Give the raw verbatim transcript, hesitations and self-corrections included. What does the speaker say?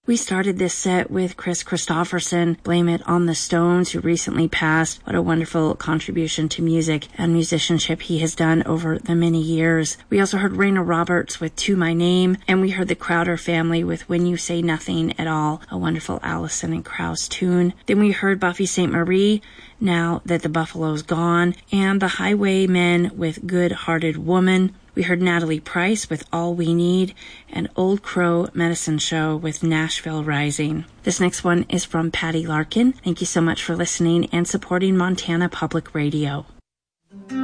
We started this set with Chris Christopherson, Blame It on the Stones, who recently passed. What a wonderful contribution to music and musicianship he has done over the many years. We also heard Raina Roberts with To My Name, and we heard the Crowder Family with When You Say Nothing at All, a wonderful Allison and Krauss tune. Then we heard Buffy Sainte Marie, Now That the Buffalo's Gone, and the Highwaymen with Good Hearted Woman. We heard Natalie Price with All We Need, and Old Crow Medicine Show with Nashville Rising. This next one is from Patty Larkin. Thank you so much for listening and supporting Montana Public Radio.